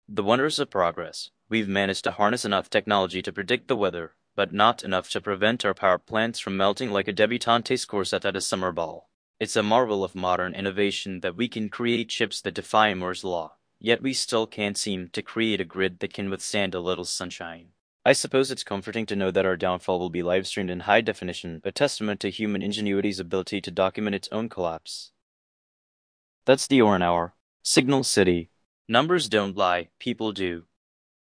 The wonders of progress. We've managed to harness enough technology to predict the weather, but not enough to prevent our power plants from melting like a debutante's corset at a summer ball. It's a marvel of modern innovation that we can create chips that defy Moore's law, yet we still can't seem to create a grid that can withstand a little sunshine. I suppose it's comforting to know that our downfall will be live streamed in high definition, a testament to human ingenuity's ability to document its own collapse. That's the Oren Hour. Signal City. Numbers don't lie, people do.